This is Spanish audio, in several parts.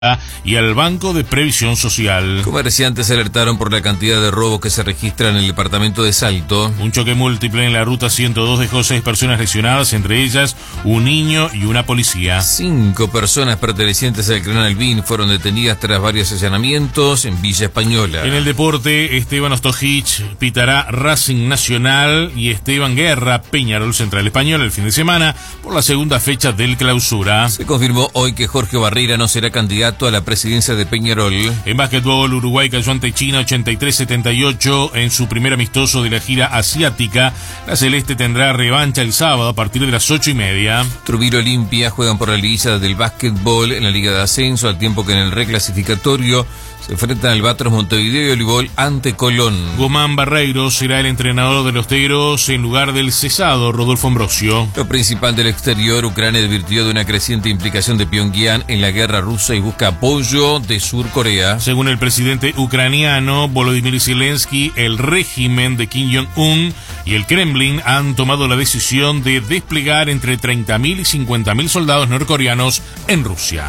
y al Banco de Previsión Social. Comerciantes alertaron por la cantidad de robos que se registran en el departamento de Salto. Un choque múltiple en la ruta 102 dejó 6 personas lesionadas, entre ellas un niño y una policía. 5 personas pertenecientes al Clan Albín fueron detenidas tras varios allanamientos en Villa Española. En el deporte, Esteban Ostojic pitará Racing Nacional y Esteban Guerra Peñarol Central Español el fin de semana por la segunda fecha del Clausura. Se confirmó hoy que Jorge Barrera no será candidato a la presidencia de Peñarol. En básquetbol, Uruguay cayó ante China 83-78 en su primer amistoso de la gira asiática. La Celeste tendrá revancha el sábado a partir de las 8:30. Trujillo Olimpia juegan por la liguilla del básquetbol en la Liga de Ascenso, al tiempo que en el reclasificatorio se enfrentan Albatros Montevideo y Olivol ante Colón. Guzmán Barreiros será el entrenador de los Tigros en lugar del cesado Rodolfo Ambrosio. Lo principal del exterior, Ucrania advirtió de una creciente implicación de Pyongyang en la guerra rusa y busca apoyo de Sur Corea. Según el presidente ucraniano Volodymyr Zelensky, el régimen de Kim Jong-un y el Kremlin han tomado la decisión de desplegar entre 30.000 y 50.000 soldados norcoreanos en Rusia.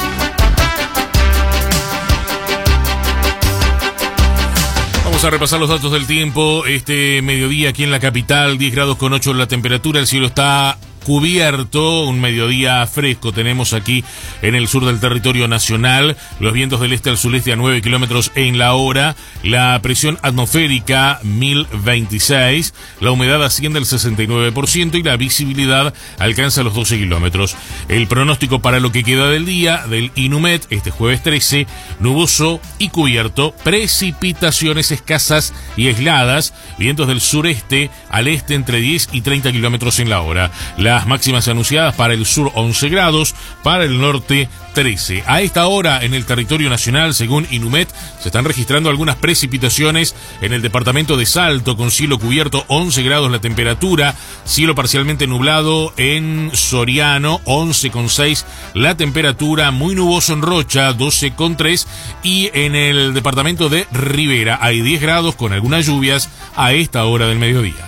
Vamos a repasar los datos del tiempo. Este mediodía aquí en la capital, 10 grados con 8 la temperatura, el cielo está cubierto, un mediodía fresco tenemos aquí en el sur del territorio nacional, los vientos del este al sureste a 9 kilómetros en la hora, la presión atmosférica 1026, la humedad asciende al 69% y la visibilidad alcanza los 12 kilómetros. El pronóstico para lo que queda del día del INUMET, este jueves 13, nuboso y cubierto, precipitaciones escasas y aisladas, vientos del sureste al este entre 10 y 30 kilómetros en la hora. Las máximas anunciadas para el sur 11 grados, para el norte 13. A esta hora en el territorio nacional, según INUMET, se están registrando algunas precipitaciones en el departamento de Salto, con cielo cubierto 11 grados la temperatura, cielo parcialmente nublado en Soriano 11,6 la temperatura, muy nuboso en Rocha 12,3 y en el departamento de Rivera hay 10 grados con algunas lluvias a esta hora del mediodía.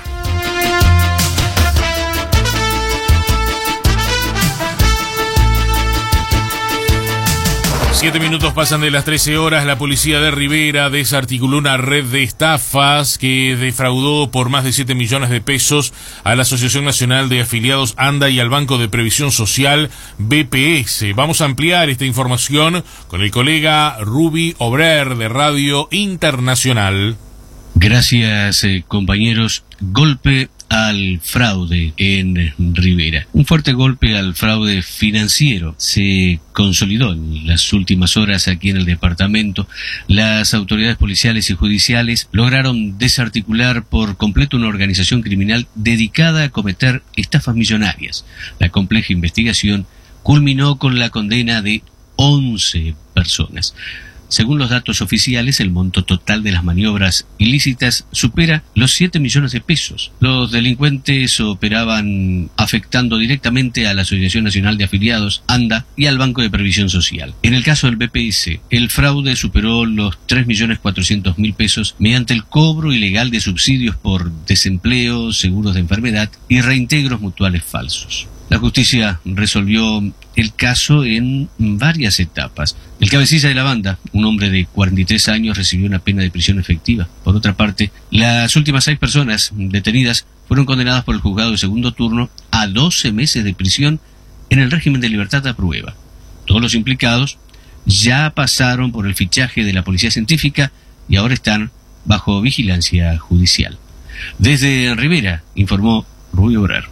7 minutos pasan de las 13 horas. La policía de Rivera desarticuló una red de estafas que defraudó por más de 7 millones de pesos a la Asociación Nacional de Afiliados ANDA y al Banco de Previsión Social BPS. Vamos a ampliar esta información con el colega Ruby Obrer de Radio Internacional. Gracias, compañeros. Golpe al fraude en Rivera. Un fuerte golpe al fraude financiero se consolidó en las últimas horas aquí en el departamento. Las autoridades policiales y judiciales lograron desarticular por completo una organización criminal dedicada a cometer estafas millonarias. La compleja investigación culminó con la condena de 11 personas. Según los datos oficiales, el monto total de las maniobras ilícitas supera los 7 millones de pesos. Los delincuentes operaban afectando directamente a la Asociación Nacional de Afiliados, ANDA, y al Banco de Previsión Social. En el caso del BPS, el fraude superó los 3.400.000 pesos mediante el cobro ilegal de subsidios por desempleo, seguros de enfermedad y reintegros mutuales falsos. La justicia resolvió el caso en varias etapas. El cabecilla de la banda, un hombre de 43 años, recibió una pena de prisión efectiva. Por otra parte, las últimas 6 personas detenidas fueron condenadas por el juzgado de segundo turno a 12 meses de prisión en el régimen de libertad a prueba. Todos los implicados ya pasaron por el fichaje de la policía científica y ahora están bajo vigilancia judicial. Desde Rivera, informó Rubio Obrer.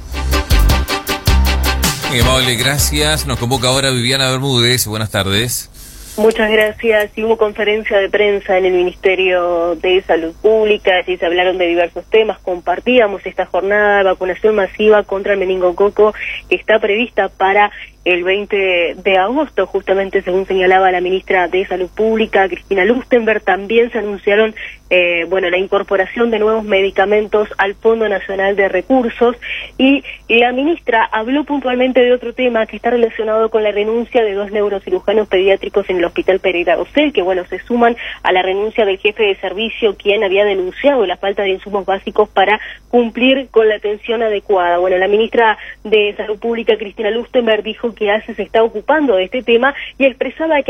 Muy amable, gracias. Nos convoca ahora Viviana Bermúdez. Buenas tardes. Muchas gracias. Y hubo conferencia de prensa en el Ministerio de Salud Pública, allí se hablaron de diversos temas, compartíamos esta jornada de vacunación masiva contra el meningococo que está prevista para el 20 de agosto, justamente según señalaba la ministra de Salud Pública, Cristina Lustenberg. También se anunciaron la incorporación de nuevos medicamentos al Fondo Nacional de Recursos. Y la ministra habló puntualmente de otro tema que está relacionado con la renuncia de 2 neurocirujanos pediátricos en el Hospital Pereira Rosell, que se suman a la renuncia del jefe de servicio, quien había denunciado la falta de insumos básicos para cumplir con la atención adecuada. La ministra de Salud Pública, Cristina Lustenberg, dijo que ACE se está ocupando de este tema y expresaba que